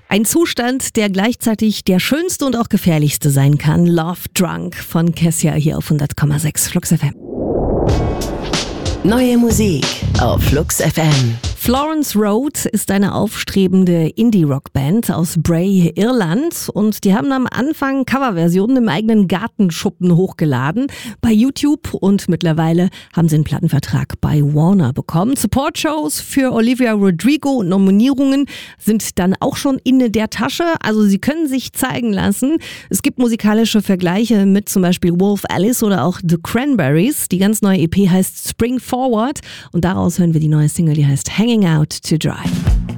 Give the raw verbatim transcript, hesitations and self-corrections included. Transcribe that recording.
Ein Zustand, der gleichzeitig der schönste und auch gefährlichste sein kann. Love Drunk von Kessia hier auf hundert Komma sechs Flux F M. Neue Musik auf Flux F M. Florence Road ist eine aufstrebende Indie-Rock-Band aus Bray, Irland, und die haben am Anfang Coverversionen im eigenen Gartenschuppen hochgeladen bei YouTube, und mittlerweile haben sie einen Plattenvertrag bei Warner bekommen. Support-Shows für Olivia Rodrigo und Nominierungen sind dann auch schon in der Tasche, also sie können sich zeigen lassen. Es gibt musikalische Vergleiche mit zum Beispiel Wolf Alice oder auch The Cranberries. Die ganz neue E P heißt Spring Forward und daraus hören wir die neue Single, die heißt Hanging Out to Dry.